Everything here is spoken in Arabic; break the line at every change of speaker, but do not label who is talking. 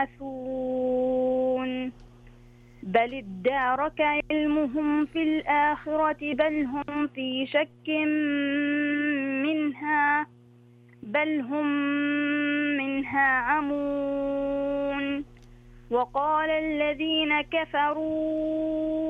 يبعثون بل ادارك علمهم في الآخرة بل هم في شك منها بل هم منها عمون وقال الذين كفروا